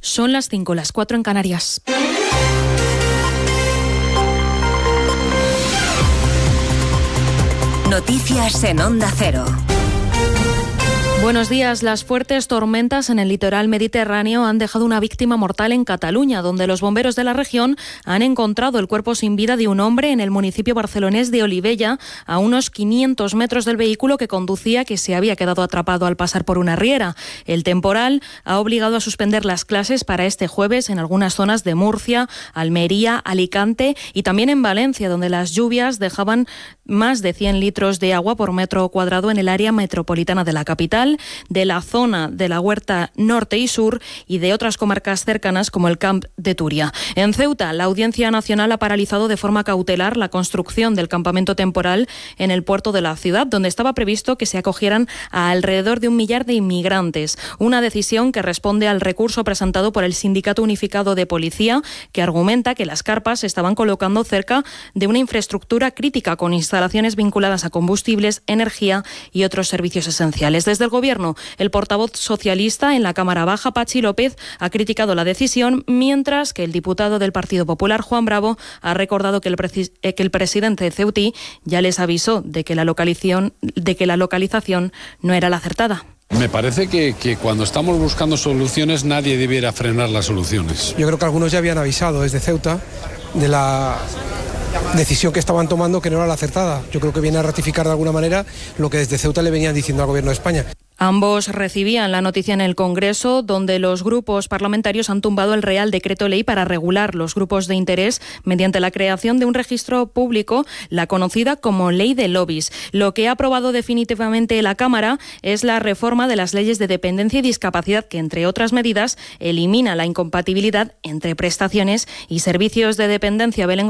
Son las 5, las 4 en Canarias. Noticias en Onda Cero. Buenos días. Las fuertes tormentas en el litoral mediterráneo han dejado una víctima mortal en Cataluña, donde los bomberos de la región han encontrado el cuerpo sin vida de un hombre en el municipio barcelonés de Olivella, a unos 500 metros del vehículo que conducía, que se había quedado atrapado al pasar por una riera. El temporal ha obligado a suspender las clases para este jueves en algunas zonas de Murcia, Almería, Alicante y también en Valencia, donde las lluvias dejaban más de 100 litros de agua por metro cuadrado en el área metropolitana de la capital, de la zona de la Huerta Norte y Sur y de otras comarcas cercanas como el Camp de Turia. En Ceuta, la Audiencia Nacional ha paralizado de forma cautelar la construcción del campamento temporal en el puerto de la ciudad, donde estaba previsto que se acogieran a alrededor de 1 millar de inmigrantes. Una decisión que responde al recurso presentado por el Sindicato Unificado de Policía, que argumenta que las carpas se estaban colocando cerca de una infraestructura crítica con instalaciones vinculadas a combustibles, energía y otros servicios esenciales. Desde el Gobierno, el portavoz socialista en la Cámara Baja, Pachi López, ha criticado la decisión, mientras que el diputado del Partido Popular, Juan Bravo, ha recordado que el presidente ceutí ya les avisó de que la localización no era la acertada. Me parece que cuando estamos buscando soluciones nadie debiera frenar las soluciones. Yo creo que algunos ya habían avisado desde Ceuta de la decisión que estaban tomando, que no era la acertada. Yo creo que viene a ratificar de alguna manera lo que desde Ceuta le venían diciendo al Gobierno de España. Ambos recibían la noticia en el Congreso, donde los grupos parlamentarios han tumbado el Real Decreto Ley para regular los grupos de interés mediante la creación de un registro público, la conocida como Ley de Lobbies. Lo que ha aprobado definitivamente la Cámara es la reforma de las leyes de dependencia y discapacidad, que, entre otras medidas, elimina la incompatibilidad entre prestaciones y servicios de dependencia. Belén